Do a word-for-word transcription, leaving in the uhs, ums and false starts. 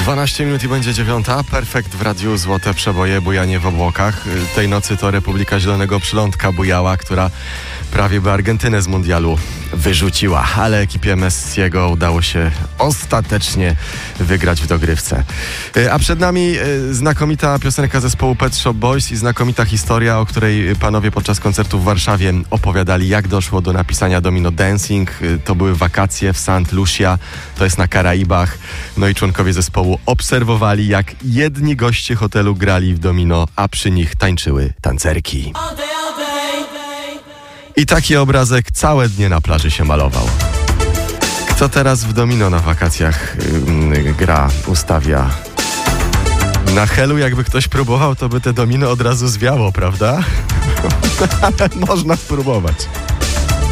dwanaście minut i będzie dziewiąta. Perfekt w radiu, złote przeboje, bujanie w obłokach. Tej nocy to Republika Zielonego Przylądka bujała, która prawie by Argentynę z mundialu wyrzuciła, ale ekipie Messiego udało się ostatecznie wygrać w dogrywce. A przed nami znakomita piosenka zespołu Pet Shop Boys i znakomita historia, o której panowie podczas koncertu w Warszawie opowiadali, jak doszło do napisania Domino Dancing. To były wakacje w Saint Lucia, to jest na Karaibach. No i członkowie zespołu obserwowali, jak jedni goście hotelu grali w domino, a przy nich tańczyły tancerki. I taki obrazek całe dnie na plaży się malował. Kto teraz w domino na wakacjach yy, gra, ustawia? Na Helu jakby ktoś próbował, to by te domino od razu zwiało, prawda? Ale można spróbować.